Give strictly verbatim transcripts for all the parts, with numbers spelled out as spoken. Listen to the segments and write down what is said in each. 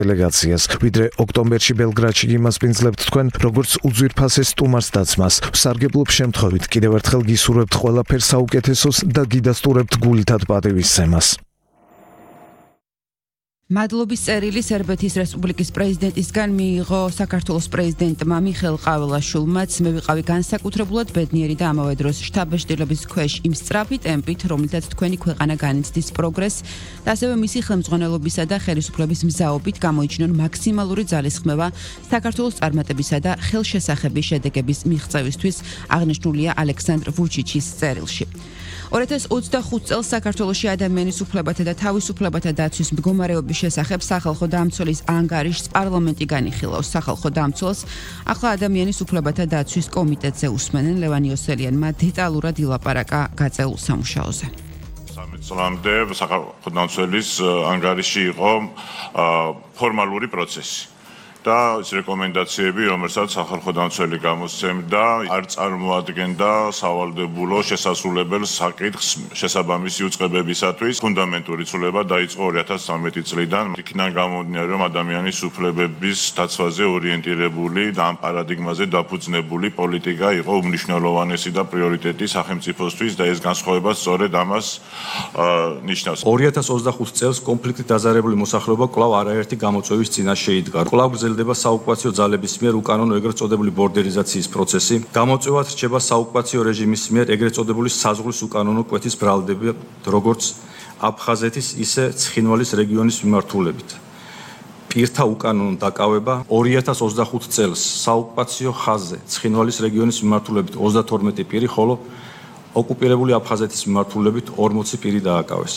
დელეგაციას, ვიდრე ოქტომბერში ბელგრადში გიმასპინძლებთ თქვენ, როგორც უძვირფასეს სტუმარს დაცმას. ვსარგებლობ შემთხვევით კიდევ ერთხელ გისურვებთ ყველაფერს საუკეთესოს და გიდასტურებთ გულითად პატივისცემას. მადლობის წერილი სერბეთის რესპუბლიკის პრეზიდენტისგან მიიღო საქართველოს პრეზიდენტმა მიხეილ ყაველაშვილმაც. მე ვიყავი განსაკუთრებულად ბედნიერი და ამავე დროს შთაბეჭდილების ქვეშ იმ სწრაფი ტემპით, რომლითაც თქვენი ქვეყანა განიცდის პროგრესს და ასევე მისი ხელმძღვანელობისა და ხელისუფლების მზაობით გამოიჩინონ მაქსიმალური ძალისხმევა საქართველოს წარმატებისა და ხელშესახების შედეგების მიღწევისთვის, აღნიშნულია ალექსანდრ ვუჩიჩის წერილში. ორი ათას ოცდახუთ წელს საქართველოში ადამიანის უფლებათა და თავისუფლებათა დაცვის მდგომარეობის შესახებ სახალხო დამცველის ანგარიშს პარლამენტი განიხილავს. სახალხო დამცველს ახლა ადამიანის უფლებათა დაცვის კომიტეტზე უსმენენ. ლევან იოსელიანმა დეტალურად ილაპარაკა გაწეულ სამუშაოზე. სამი წლამდე სახალხო დამცველის ანგარიში იყო ფორმალური პროცესი. და რეკომენდაციები, რომელსაც სახალხო დამცველი გამოსცემდა, არ წარმოადგენდა სავალდებულო შესასრულებელ საკითხს შესაბამისი უწყებებისათვის. ფუნდამენტური ცვლილება დაიწყო ორი ათას ცხრამეტი წლიდან. იქიდან გამომდინარე, რომ ადამიანის უფლებების დაცვაზე ორიენტირებული და ამ პარადიგმაზე დაფუძნებული პოლიტიკა იყო უმნიშვნელოვანესი და პრიორიტეტი სახელმწიფოსთვის და ეს განსხვავება სწორედ ამას ნიშნავს. ორი ათას ოცდახუთ წელს კონფლიქტით დაზარებული მოსახლეობა კვლავ არაერთი გამოწვევის წინაშე იდგა. კვლავ გრძელდება საოკუპაციო ძალების მიერ უკანონო ეგრეთ წოდებული ბორდერიზაციის პროცესი. გამოწვევად რჩება საოკუპაციო რეჟიმის მიერ ეგრეთ წოდებული საზღვრის უკანონო კვეთის ბრალდები, როგორც აფხაზეთის, ისე ცხინვალის რეგიონის მიმართულებით. პირთა უკანონო დაკავება ორი ათას ოცდახუთ წელს საოკუპაციო ხაზზე ცხინვალის რეგიონის მიმართულებით ოცდათორმეტი პირი, ხოლო ოკუპირებული აფხაზეთის მიმართულებით ორმოცი პირი დააკავეს.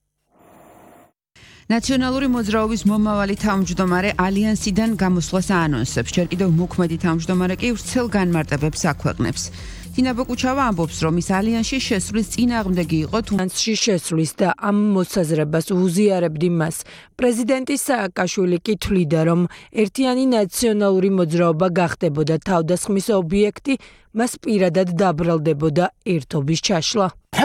ნაციონალური მოძრაობის მომავალი თავმჯდომარე ალიანსიდან გამოსვლას აანონსებს. ჯერ კიდევ მოქმედი თავმჯდომარე კი ვრცელ განმარტებებს აქვეყნებს. თინა ბოკუჩავა ამბობს, რომ ის ალიანსში შესვლის წინააღმდეგი იყო, თუმცა შესვლის და ამ მოსაზრებას უზიარებდი მას. პრეზიდენტი სააკაშვილი კი თვლიდა, რომ ერთიანი ნაციონალური მოძრაობა გახდებოდა თავდასხმის ობიექტი, მას პირადად დაბრალდებოდა ერთობის ჩაშლა.